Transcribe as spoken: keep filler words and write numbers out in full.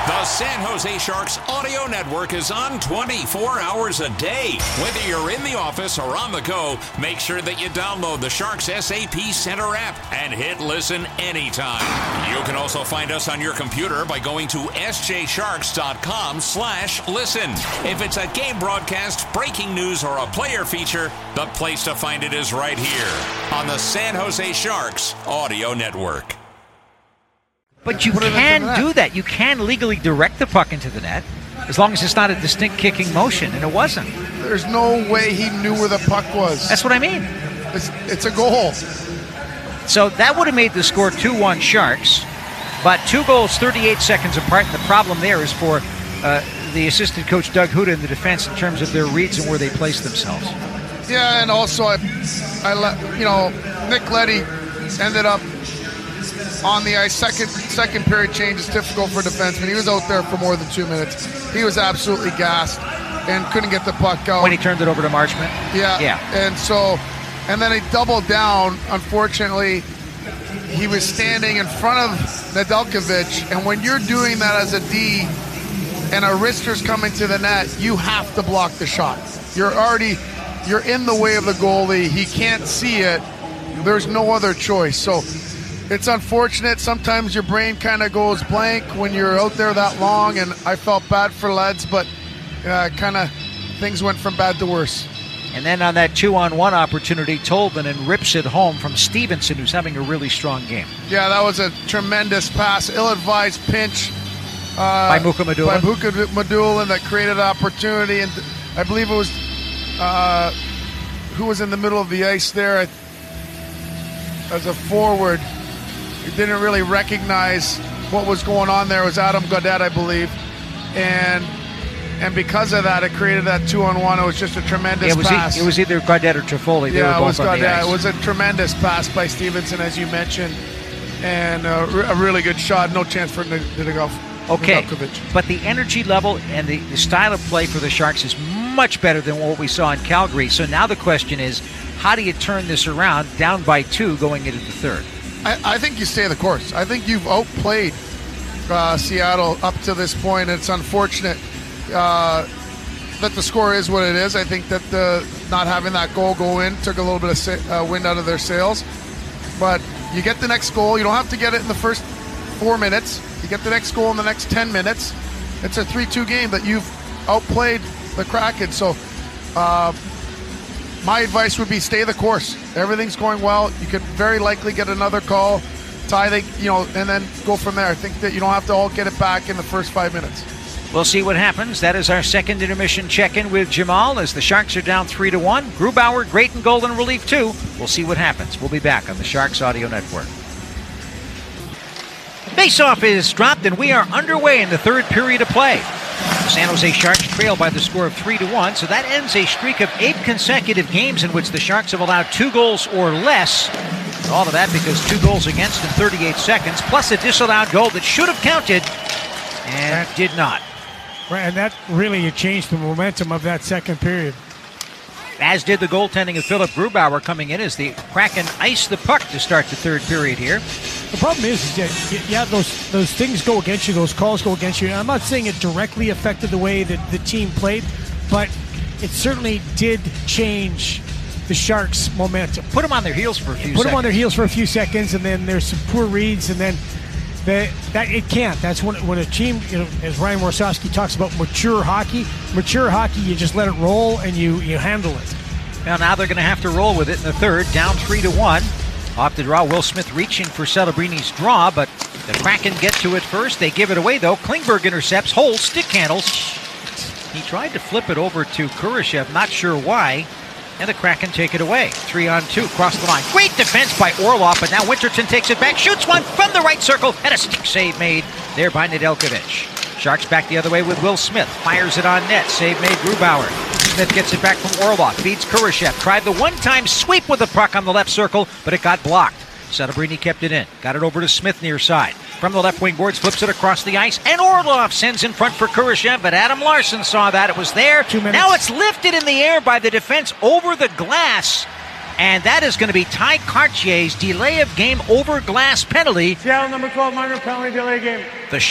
The San Jose Sharks audio network is on twenty-four hours a day. Whether you're in the office or on the go, make sure that you download the Sharks S A P Center app and hit listen anytime. You can also find us on your computer by going to s j sharks dot com slash listen. If it's a game broadcast, breaking news, or a player feature, the place to find it is right here on the San Jose Sharks audio network. But you can do that. You can legally direct the puck into the net as long as it's not a distinct kicking motion, and it wasn't. There's no way he knew where the puck was. That's what I mean. It's, it's a goal. So that would have made the score two one Sharks, but two goals thirty-eight seconds apart, and the problem there is for uh, the assistant coach Doug Huda in the defense in terms of their reads and where they place themselves. Yeah, and also, I, I let, you know, Nick Leddy ended up on the ice. Second second period change is difficult for defenseman. He was out there for more than two minutes. He was absolutely gassed and couldn't get the puck out. When he turned it over to Marchment? Yeah. Yeah. And so, and then he doubled down. Unfortunately, he was standing in front of Nedeljkovic, and when you're doing that as a D and a wrister's coming to the net, you have to block the shot. You're already, you're in the way of the goalie. He can't see it. There's no other choice. So, it's unfortunate. Sometimes your brain kind of goes blank when you're out there that long, and I felt bad for Leds, but uh, kind of things went from bad to worse. And then on that two-on-one opportunity, Tolvanen rips it home from Stevenson, who's having a really strong game. Yeah, that was a tremendous pass. Ill-advised pinch uh, by Mukhamadullin. By Mukhamadullin that created opportunity, and I believe it was uh, who was in the middle of the ice there I, as a forward. He didn't really recognize what was going on there. It was Adam Gaudette, I believe. And and because of that, it created that two-on-one. It was just a tremendous yeah, it was pass. E- it was either Gaudette or Toffoli. They yeah, were it was both on the Gaudette. ice. It was a tremendous pass by Stevenson, as you mentioned. And a, a really good shot. No chance for Nedeljkovic. Okay, but the energy level and the, the style of play for the Sharks is much better than what we saw in Calgary. So now the question is, how do you turn this around, down by two going into the third? I, I think you stay the course. I think you've outplayed uh, Seattle up to this point. It's unfortunate uh, that the score is what it is. I think that the, not having that goal go in took a little bit of sa- uh, wind out of their sails. But you get the next goal. You don't have to get it in the first four minutes. You get the next goal in the next ten minutes. It's a three two game that you've outplayed the Kraken. So uh, my advice would be stay the course. Everything's going well. You could very likely get another call, tie the, you know, and then go from there. I think that you don't have to all get it back in the first five minutes. We'll see what happens. That is our second intermission check-in with Jamal as the Sharks are down three to one. Grubauer, great and goal in relief too. We'll see what happens. We'll be back on the Sharks Audio Network. Face-off is dropped and we are underway in the third period of play. The San Jose Sharks trail by the score of three to one, so that ends a streak of eight consecutive games in which the Sharks have allowed two goals or less. All of that because two goals against in thirty-eight seconds, plus a disallowed goal that should have counted and that, did not. Right, and that really changed the momentum of that second period. As did the goaltending of Philip Grubauer coming in as the Kraken iced the puck to start the third period here. The problem is, is that, yeah, those those things go against you, those calls go against you. And I'm not saying it directly affected the way that the team played, but it certainly did change the Sharks' momentum. Put them on their heels for a few Put seconds. them on their heels for a few seconds, and then there's some poor reads, and then the, that it can't. That's when when a team, you know, as Ryan Warsawski talks about mature hockey, mature hockey, you just let it roll and you, you handle it. Well, now they're going to have to roll with it in the third, down three to one. Off the draw, Will Smith reaching for Celebrini's draw, but the Kraken get to it first. They give it away, though. Klingberg intercepts, holds, stick handles. He tried to flip it over to Kurashev, not sure why, and the Kraken take it away. Three on two, cross the line. Great defense by Orlov, but now Winterton takes it back, shoots one from the right circle, and a stick save made there by Nedeljkovic. Sharks back the other way with Will Smith. Fires it on net. Save made Grubauer. Smith gets it back from Orlov. Feeds Kurashev. Tried the one-time sweep with the puck on the left circle, but it got blocked. Celebrini kept it in. Got it over to Smith near side. From the left wing boards, flips it across the ice, and Orlov sends in front for Kurashev, but Adam Larson saw that. It was there. Two minutes. Now it's lifted in the air by the defense over the glass, and that is going to be Ty Cartier's delay of game over glass penalty. Seattle number twelve minor penalty delay game. The